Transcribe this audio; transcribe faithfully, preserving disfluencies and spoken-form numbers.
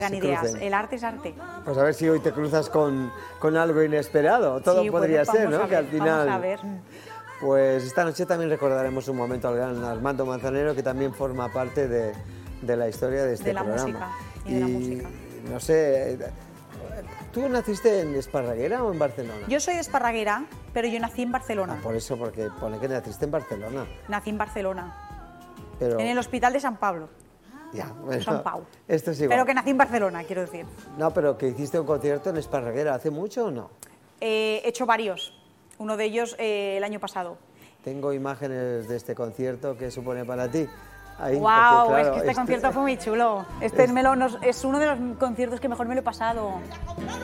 Gran ideas, el arte es arte. Pues a ver si hoy te cruzas con, con algo inesperado, todo sí, podría bueno, ser, ¿no? Ver, que al final... vamos a ver. Pues esta noche también recordaremos un momento al gran Armando Manzanero, que también forma parte de, de la historia de este de la programa. Música, y de la música. No sé, ¿tú naciste en Esparraguera o en Barcelona? Yo soy de Esparraguera, pero yo nací en Barcelona. Ah, por eso, porque pone que naciste en Barcelona. Nací en Barcelona, pero... en el Hospital de San Pablo. Ya, bueno, San Pau. Esto es igual. Pero que nací en Barcelona, quiero decir. No, pero que hiciste un concierto en Esparraguera, ¿hace mucho o no? Eh, he hecho varios, uno de ellos eh, el año pasado. Tengo imágenes de este concierto, ¿qué supone para ti? Ahí, ¡wow! Porque, claro, es que este, este concierto fue muy chulo. Este es, me lo, nos, es uno de los conciertos que mejor me lo he pasado.